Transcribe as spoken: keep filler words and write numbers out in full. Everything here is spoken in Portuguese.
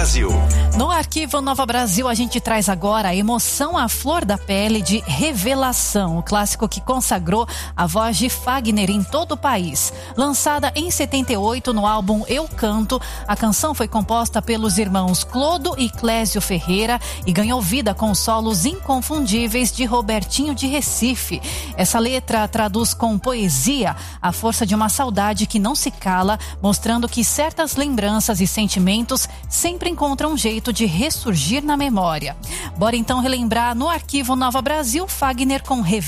Brasil. No Arquivo Nova Brasil, a gente traz agora a emoção à flor da pele de Revelação, o clássico que consagrou a voz de Fagner em todo o país. Lançada em setenta e oito no álbum Eu Canto, a canção foi composta pelos irmãos Clodo e Clésio Ferreira e ganhou vida com solos inconfundíveis de Robertinho de Recife. Essa letra traduz com poesia a força de uma saudade que não se cala, mostrando que certas lembranças e sentimentos sempre encontram um jeito de ressurgir na memória. Bora então relembrar no Arquivo Nova Brasil, Fagner com Revelação.